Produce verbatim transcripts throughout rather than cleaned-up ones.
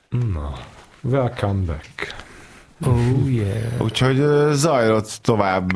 Na, welcome back. Oh yeah. Úgyhogy zajlott tovább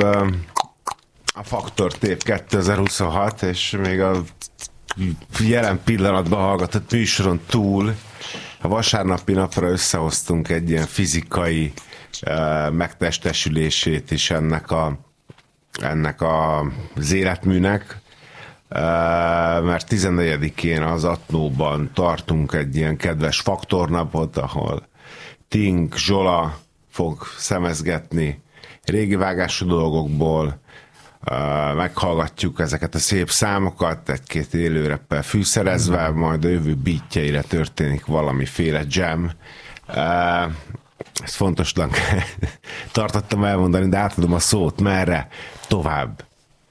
a Faktor év kétezer-huszonhat, és még a jelen pillanatban hallgatott műsoron túl a vasárnapi napra összehoztunk egy ilyen fizikai uh, megtestesülését is ennek, a, ennek a, az életműnek, uh, mert tizennegyedikén az Atnóban tartunk egy ilyen kedves faktornapot, ahol Tink Zsola fog szemezgetni régi vágású dolgokból, Uh, meghallgatjuk ezeket a szép számokat, egy-két élőreppel fűszerezve, majd a jövő beatjeire történik valamiféle jam. Uh, ezt fontosnak tartottam elmondani, de átadom a szót, merre tovább.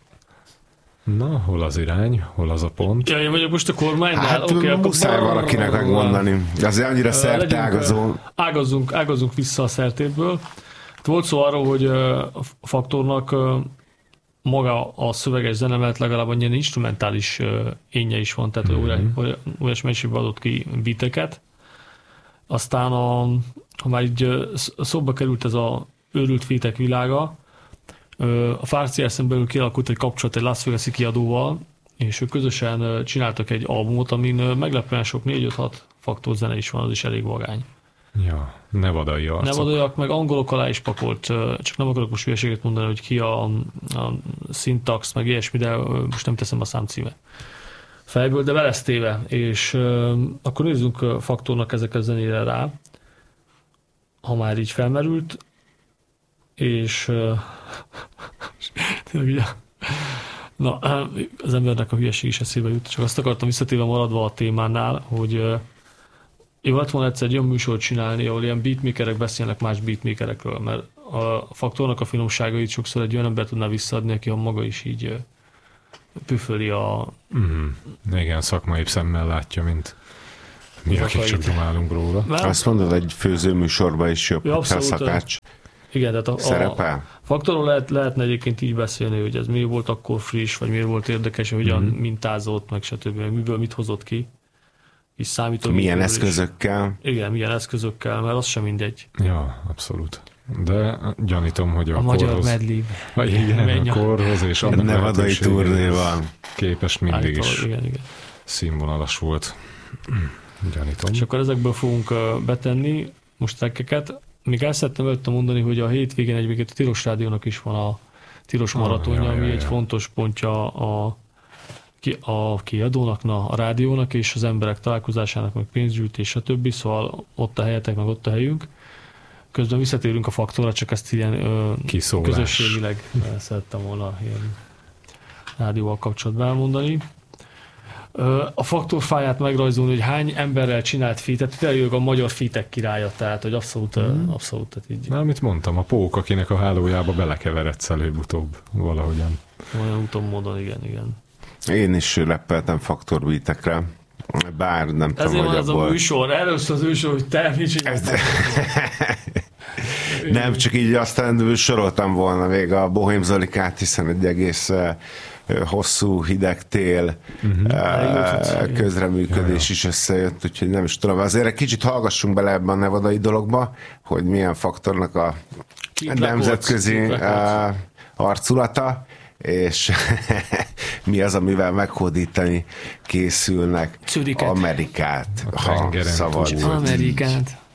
Na, hol az irány, hol az a pont? Ja, én vagyok most a kormánynál. Hát okay, muszáj akkor... valakinek megmondani. Azért annyira szerte ágazó. Ágazzunk, ágazzunk vissza a szertéből. Volt szó arról, hogy a Faktornak maga a szöveges zene, mert legalább annyi instrumentális énje is van, tehát mm-hmm. olyas mennyiségben adott ki beateket. Aztán, a, ha már így szóba került ez a őrült fétek világa, a Fárciászen belül kialakult egy kapcsolat egy Las Vegas-i kiadóval, és ők közösen csináltak egy albumot, amin meglepően sok négy öt hat Faktor zene is van, az is elég vagány. Ja, nevadai arcok. Nevadaiak, meg angolok alá is pakolt, csak nem akarok most hülyeséget mondani, hogy ki a, a syntax, meg ilyesmi, de most nem teszem a számcíme fejből, de velesztéve, és uh, akkor nézzünk a Faktornak ezek a zenére rá, ha már így felmerült, és uh, tényleg, na, az embernek a hülyeség is eszébe jut, csak azt akartam visszatéve maradva a témánál, hogy uh, jó lett volna egyszer egy olyan műsort csinálni, ahol ilyen beatmakerek beszélnek más beatmakerekről, mert a Faktornak a finomságait sokszor egy olyan ember tudná visszaadni, aki a maga is így püföli a... Mm, igen, szakmai szemmel látja, mint mi, akik csak dumálunk róla. Mert... Azt mondod, egy főzőműsorban is jobb, ja, szakács igen, tehát a, szerepel. A Faktorról lehet, lehetne egyébként így beszélni, hogy ez miért volt akkor friss, vagy miért volt érdekes, hogyan mm-hmm. mintázott, meg stb. Meg miből mit hozott ki. Milyen eszközökkel? Is. Igen, milyen eszközökkel, mert az sem mindegy. Ja, abszolút. De gyanítom, hogy a, a korhoz... magyar medley. Vagy igen, Menj a korhoz és annak nevadai turnéval képest mindig Állítólag, is igen, igen. színvonalas volt. Gyanítom. És akkor ezekből fogunk betenni most trekkeket. Még el szerettem előtte mondani, hogy a hétvégén egyébként a Tilos Rádiónak is van a Tilos Maratonja, ah, ami ja, egy ja. fontos pontja a a kiadónak, na, a rádiónak és az emberek találkozásának, meg pénzgyűjtés, stb. Szóval ott a helyetek, meg ott a helyünk. Közben visszatérünk a Faktorra, csak ezt ilyen ö, közösségileg szerettem volna ilyen rádióval kapcsolatban elmondani. Ö, a Faktor fáját megrajzolni, hogy hány emberrel csinált featet, tényleg a magyar featek királya, tehát hogy abszolút, mm. abszolút tehát így. Na, amit mondtam, a pók, akinek a hálójába belekeveredsz előbb-utóbb valahogyan. Olyan úton, módon, igen, igen. Én is leppeltem Faktor beatekre, bár nem tudom, ezért hogy van ez abból... a műsor, először az műsor, hogy te mit csináltál. Nem, csak így aztán soroltam volna még a Bohém Zolikát, hiszen egy egész uh, hosszú, hideg tél uh-huh. közreműködés is összejött, úgyhogy nem is tudom. Azért egy kicsit hallgassunk bele ebben a nevadai dologba, hogy milyen Faktornak a nemzetközi uh, arculata, és mi az, amivel meghódítani készülnek Czüriket. Amerikát, ha szabad. Amerikát.